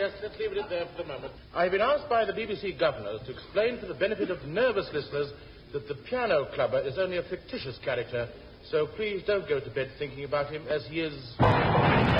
yes, let's leave it there for the moment. I've been asked by the BBC governors to explain for the benefit of nervous listeners that the piano clubber is only a fictitious character, so please don't go to bed thinking about him as he is...